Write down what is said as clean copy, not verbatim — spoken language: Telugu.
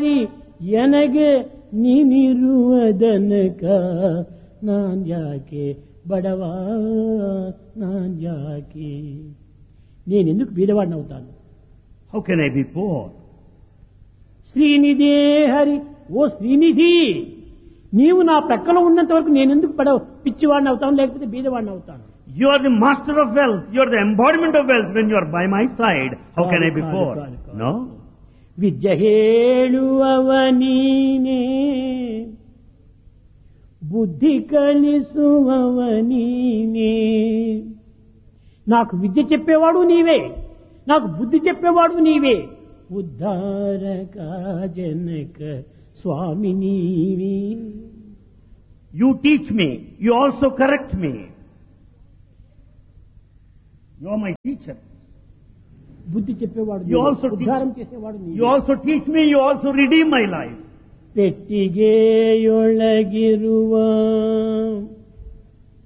ಯಾಕೆ ಎನಗೆ ನೀನಿರುವುದನಕ ನಾನ್ಯಾಕೆ బడవా నాన్యాకి నేనెందుకు బీదవాడిని అవుతాను? How can I be poor? శ్రీనిధే Hari, ఓ శ్రీనిధి, నీవు నా ప్రక్కలో ఉన్నంత వరకు నేనెందుకు పిచ్చివాడిని అవుతాను, లేకపోతే బీదవాడిని అవుతాను? You are the master of wealth. You are the embodiment of wealth. When you are by my side, how can I be poor? No. విద్య ಹೇಳುವವನೀನೇ, బుద్ధి కలిసువవనీనే. నాకు విద్య చెప్పేవాడు నీవే, నాకు బుద్ధి చెప్పేవాడు నీవే. ఉద్ధారక జనక స్వామి నీవే. You teach me. You also correct me. You are my teacher. బుద్ధి చెప్పేవాడు You also ఉద్ధారం చేసేవాడు నీవే. You also teach me. You also redeem my life. ಪೆಟ್ಟಿಗೆಯೊಳಗಿರುವ